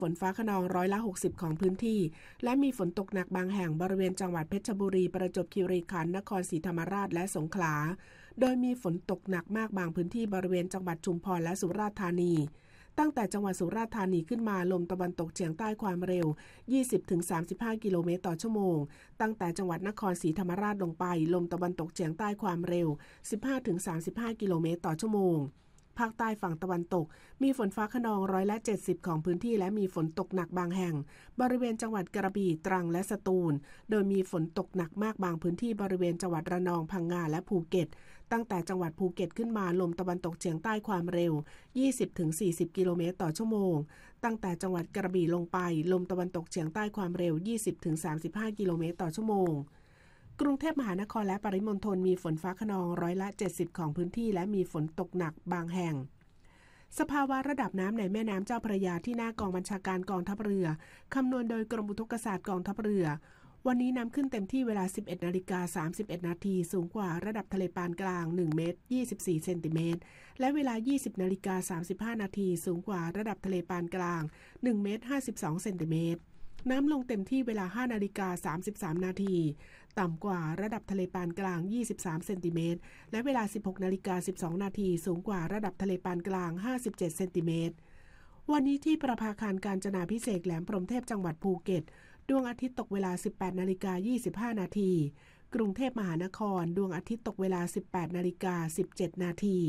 ฝนฟ้าคะนอง60%ของพื้นที่และมีฝนตกหนักบางแห่งบริเวณจังหวัดเพชรบุรีประจวบคีรีขันธ์นครศรีธรรมราชและสงขลาโดยมีฝนตกหนักมากบางพื้นที่บริเวณจังหวัดชุมพรและสุราษฎร์ธานีตั้งแต่จังหวัดสุราษฎร์ธานีขึ้นมาลมตะวันตกเฉียงใต้ความเร็ว 20-35 กิโลเมตรต่อชั่วโมงตั้งแต่จังหวัดนครศรีธรรมราชลงไปลมตะวันตกเฉียงใต้ความเร็ว 15-35 กิโลเมตรต่อชั่วโมงภาคใต้ฝั่งตะวันตกมีฝนฟ้าคะนอง70%ของพื้นที่และมีฝนตกหนักบางแห่งบริเวณจังหวัดกระบี่ตรังและสตูลโดยมีฝนตกหนักมากบางพื้นที่บริเวณจังหวัดระนองพังงาและภูเก็ตตั้งแต่จังหวัดภูเก็ตขึ้นมาลมตะวันตกเฉียงใต้ความเร็ว 20-40 กิโลเมตรต่อชั่วโมงตั้งแต่จังหวัดกระบี่ลงไปลมตะวันตกเฉียงใต้ความเร็ว 20-35 กิโลเมตรต่อชั่วโมงกรุงเทพมหานครและปริมณฑลมีฝนฟ้าคะนอง70%ของพื้นที่และมีฝนตกหนักบางแห่งสภาวะระดับน้ำในแม่น้ำเจ้าพระยาที่หน้ากองบัญชาการกองทัพเรือคำนวณโดยกรมอุทกศาสตร์กองทัพเรือวันนี้น้ำขึ้นเต็มที่เวลา 11:31 นาทีสูงกว่าระดับทะเลปานกลาง1เมตร24เซนติเมตรและเวลา 20:35 นาทีสูงกว่าระดับทะเลปานกลาง1เมตร52เซนติเมตรน้ำลงเต็มที่เวลา 5:33 นาทีต่ำกว่าระดับทะเลปานกลาง23เซนติเมตรและเวลา 16:12 นาทีสูงกว่าระดับทะเลปานกลาง57เซนติเมตรวันนี้ที่ประภาคารกาญจนาภิเษกแหลมพรหมเทพจังหวัดภูเก็ตดวงอาทิตย์ตกเวลา 18:25 นาทีกรุงเทพมหานครดวงอาทิตย์ตกเวลา 18:17 นาที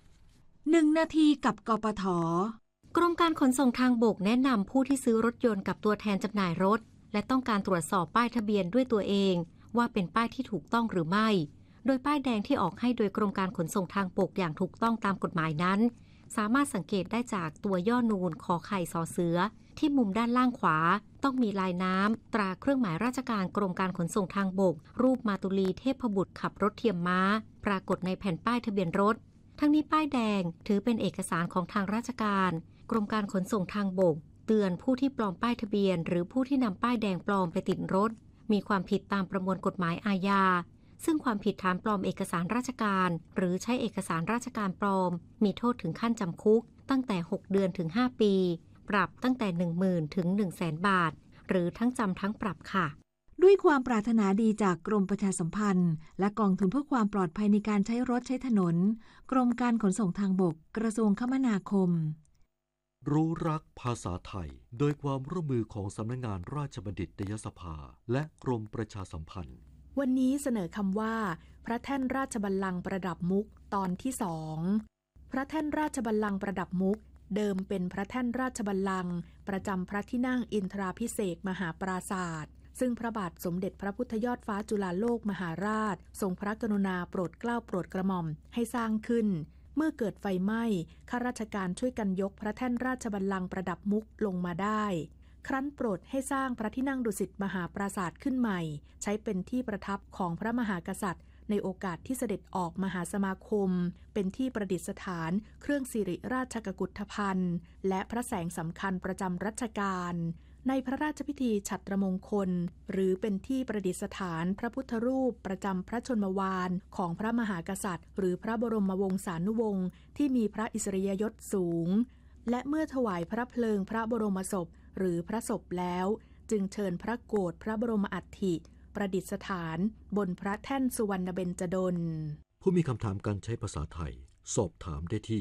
1 นาทีกับกปท.กรมการขนส่งทางบกแนะนำผู้ที่ซื้อรถยนต์กับตัวแทนจำหน่ายรถและต้องการตรวจสอบป้ายทะเบียนด้วยตัวเองว่าเป็นป้ายที่ถูกต้องหรือไม่โดยป้ายแดงที่ออกให้โดยกรมการขนส่งทางบกอย่างถูกต้องตามกฎหมายนั้นสามารถสังเกตได้จากตัวย่อนูนขอไข่สอเสือที่มุมด้านล่างขวาต้องมีลายน้ำตราเครื่องหมายราชการกรมการขนส่งทางบกรูปมาตุลีเทพบุตรขับรถเทียมม้าปรากฏในแผ่นป้ายทะเบียนรถทั้งนี้ป้ายแดงถือเป็นเอกสารของทางราชการกรมการขนส่งทางบกเตือนผู้ที่ปลอมป้ายทะเบียนหรือผู้ที่นำป้ายแดงปลอมไปติดรถมีความผิดตามประมวลกฎหมายอาญาซึ่งความผิดฐานปลอมเอกสารราชการหรือใช้เอกสารราชการปลอมมีโทษถึงขั้นจำคุกตั้งแต่6เดือนถึง5ปีปรับตั้งแต่ 10,000 ถึง 100,000 บาทหรือทั้งจำทั้งปรับค่ะด้วยความปรารถนาดีจากกรมประชาสัมพันธ์และกองทุนเพื่อความปลอดภัยในการใช้รถใช้ถนนกรมการขนส่งทางบกกระทรวงคมนาคมรู้รักภาษาไทยโดยความร่วมมือของสำนักงานราชบัณฑิตยสภาและกรมประชาสัมพันธ์วันนี้เสนอคำว่าพระแท่นราชบัลลังก์ประดับมุกตอนที่2พระแท่นราชบัลลังก์ประดับมุกเดิมเป็นพระแท่นราชบัลลังก์ประจำพระที่นั่งอินทราภิเษกมหาปราศาสตร์ซึ่งพระบาทสมเด็จพระพุทธยอดฟ้าจุฬาโลกมหาราชทรงพระกรุณาโปรดเกล้าโปรดกระหม่อมให้สร้างขึ้นเมื่อเกิดไฟไหม้ข้าราชการช่วยกันยกพระแท่นราชบัลลังก์ประดับมุกลงมาได้ครั้นโปรดให้สร้างพระที่นั่งดุสิตมหาปราสาทขึ้นใหม่ใช้เป็นที่ประทับของพระมหากษัตริย์ในโอกาสที่เสด็จออกมหาสมาคมเป็นที่ประดิษฐานเครื่องสิริราชกุฏฑภัณฑ์และพระแสงสำคัญประจำรัชกาลในพระราชพิธีฉัตรมงคลหรือเป็นที่ประดิษฐานพระพุทธรูปประจำพระชนมวาลของพระมหากษัตริย์หรือพระบรมวงศานุวงศ์ที่มีพระอิสริยยศสูงและเมื่อถวายพระเพลิงพระบรมศพหรือพระศพแล้วจึงเชิญพระโกฐพระบรมอัฐิประดิษฐานบนพระแท่นสุวรรณเบญจดลผู้มีคำถามการใช้ภาษาไทยสอบถามได้ที่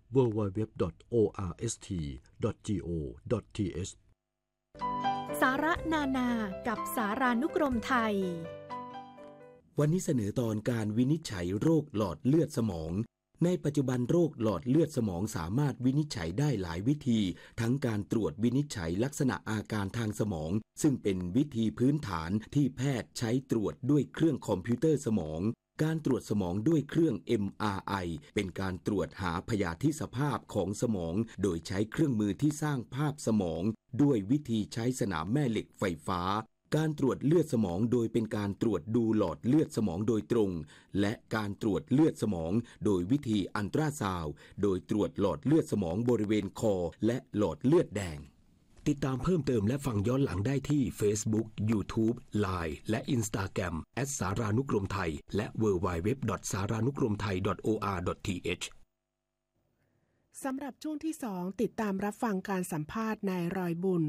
www.orst.go.th สาระนานากับสารานุกรมไทยวันนี้เสนอตอนการวินิจฉัยโรคหลอดเลือดสมองในปัจจุบันโรคหลอดเลือดสมองสามารถวินิจฉัยได้หลายวิธีทั้งการตรวจวินิจฉัยลักษณะอาการทางสมองซึ่งเป็นวิธีพื้นฐานที่แพทย์ใช้ตรวจด้วยเครื่องคอมพิวเตอร์สมองการตรวจสมองด้วยเครื่อง MRI เป็นการตรวจหาพยาธิสภาพของสมองโดยใช้เครื่องมือที่สร้างภาพสมองด้วยวิธีใช้สนามแม่เหล็กไฟฟ้าการตรวจเลือดสมองโดยเป็นการตรวจดูหลอดเลือดสมองโดยตรงและการตรวจเลือดสมองโดยวิธีอัลตราซาวด์โดยตรวจหลอดเลือดสมองบริเวณคอและหลอดเลือดแดงติดตามเพิ่มเติมและฟังย้อนหลังได้ที่ Facebook, YouTube, Line และ Instagram @สารานุกรมไทยและ www.saranukromthai.or.th สำหรับช่วงที่2ติดตามรับฟังการสัมภาษณ์นายรอยบุญ